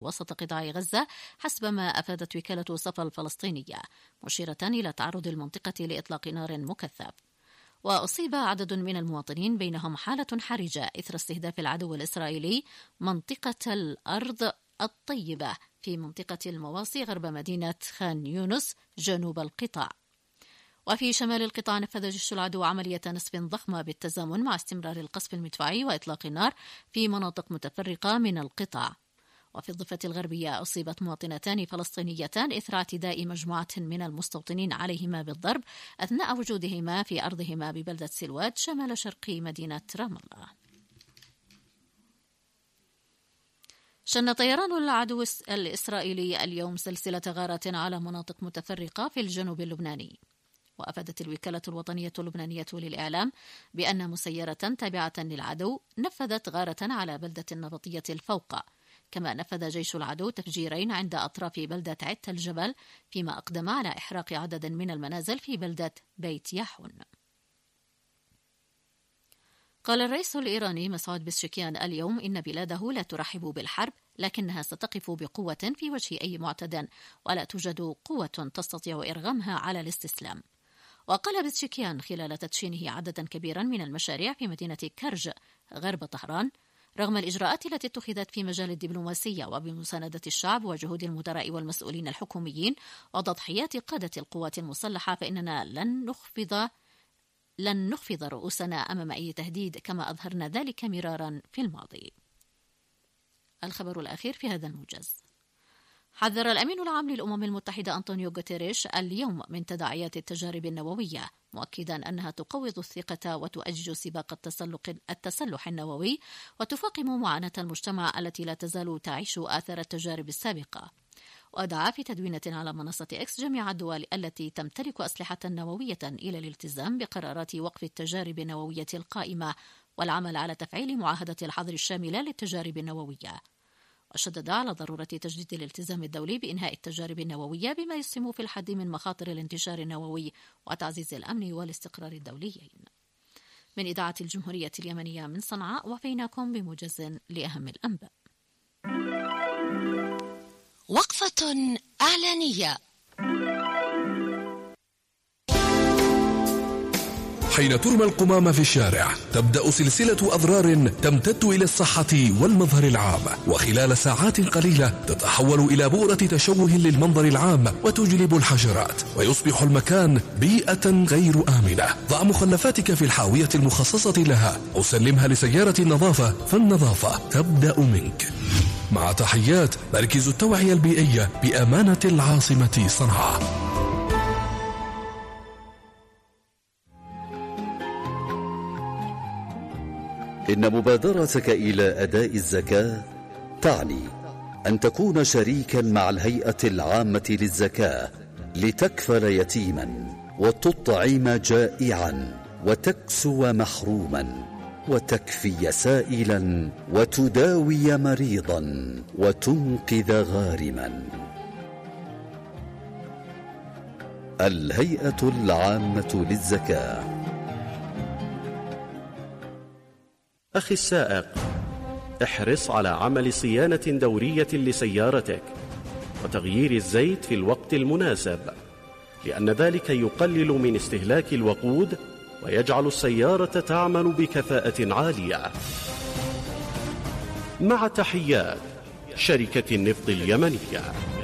وسط قطاع غزة حسب ما أفادت وكالة صفا الفلسطينية، مشيرة إلى تعرض المنطقة لإطلاق نار مكثف. وأصيب عدد من المواطنين بينهم حالة حرجة إثر استهداف العدو الإسرائيلي منطقة الأرض الطيبة في منطقة المواصي غرب مدينة خان يونس جنوب القطاع. وفي شمال القطاع نفذ جيش العدو عملية نسف ضخمة بالتزامن مع استمرار القصف المدفعي وإطلاق النار في مناطق متفرقة من القطاع. وفي الضفة الغربية أصيبت مواطنتان فلسطينيتان إثر اعتداء مجموعة من المستوطنين عليهما بالضرب أثناء وجودهما في أرضهما ببلدة سلوات شمال شرقي مدينة رام الله. شن طيران العدو الإسرائيلي اليوم سلسلة غارات على مناطق متفرقة في الجنوب اللبناني. وأفادت الوكالة الوطنية اللبنانية للإعلام بأن مسيرة تابعة للعدو نفذت غارة على بلدة النبطية الفوقة، كما نفذ جيش العدو تفجيرين عند أطراف بلدة عت الجبل، فيما أقدم على إحراق عدد من المنازل في بلدة بيت ياحون. قال الرئيس الإيراني مسعود بزشكيان اليوم إن بلاده لا ترحب بالحرب، لكنها ستقف بقوة في وجه أي معتدى، ولا توجد قوة تستطيع إرغامها على الاستسلام. وقال بزشكيان خلال تدشينه عددا كبيرا من المشاريع في مدينة كرج غرب طهران: رغم الإجراءات التي اتخذت في مجال الدبلوماسية وبمساندة الشعب وجهود المدراء والمسؤولين الحكوميين وتضحيات قادة القوات المسلحة، فإننا لن نخفض رؤوسنا أمام أي تهديد، كما أظهرنا ذلك مرارا في الماضي. الخبر الأخير في هذا الموجز: حذر الأمين العام للأمم المتحدة أنطونيو غوتيريش اليوم من تداعيات التجارب النووية، مؤكدا أنها تقوض الثقة وتؤجج سباق التسلح النووي وتفاقم معاناة المجتمع التي لا تزال تعيش آثار التجارب السابقة. ودعا في تدوينة على منصة إكس جميع الدول التي تمتلك أسلحة نووية إلى الالتزام بقرارات وقف التجارب النووية القائمة والعمل على تفعيل معاهدة الحظر الشاملة للتجارب النووية. وشدد على ضرورة تجديد الالتزام الدولي بإنهاء التجارب النووية بما يسهم في الحد من مخاطر الانتشار النووي وتعزيز الأمن والاستقرار الدوليين. من إذاعة الجمهورية اليمنية من صنعاء، وفيناكم بموجز لأهم الأنباء. وقفة إعلانية. حين ترمى القمامة في الشارع تبدأ سلسلة أضرار تمتد إلى الصحة والمظهر العام، وخلال ساعات قليلة تتحول إلى بؤرة تشوه للمنظر العام وتجلب الحشرات، ويصبح المكان بيئة غير آمنة. ضع مخلفاتك في الحاوية المخصصة لها أو سلمها لسيارة النظافة، فالنظافة تبدأ منك. مع تحيات مركز التوعية البيئية بأمانة العاصمة صنعاء. إن مبادرتك إلى أداء الزكاة تعني أن تكون شريكا مع الهيئة العامة للزكاة لتكفل يتيما وتطعم جائعا وتكسو محروما وتكفي سائلا وتداوي مريضا وتنقذ غارما. الهيئة العامة للزكاة. أخي السائق، احرص على عمل صيانة دورية لسيارتك وتغيير الزيت في الوقت المناسب، لأن ذلك يقلل من استهلاك الوقود ويجعل السيارة تعمل بكفاءة عالية. مع تحيات شركة النفط اليمنية.